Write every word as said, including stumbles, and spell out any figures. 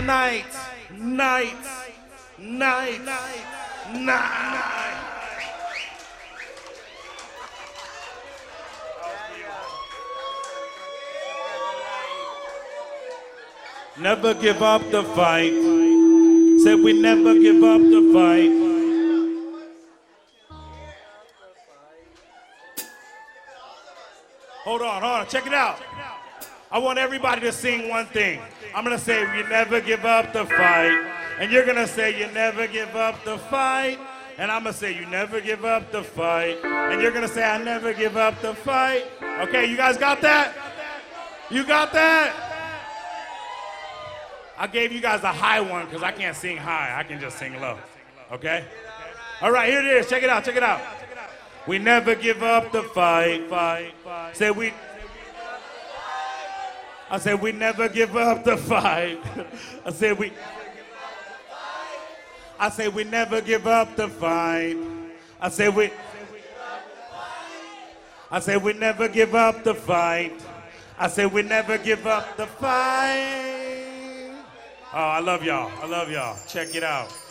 night, night, night, night. Never give up the fight. Said we never give up the fight. Hold on, hold on, check it out. I want everybody to sing one thing. I'm gonna say, you never give up the fight. And you're gonna say, you never give up the fight. And I'm gonna say, you never give up the fight. And you're gonna say, I never give up the fight. Okay, you guys got that? You got that? I gave you guys a high one because I can't sing high. I can just sing low. Okay? All right, here it is. Check it out, check it out. We never give up the fight, fight, fight. Say we... I said we never give up the fight. I said we... I said we never give up the fight. I said we... I said we never give up the fight. I said we never give up the fight. Oh, I love y'all. I love y'all. Check it out.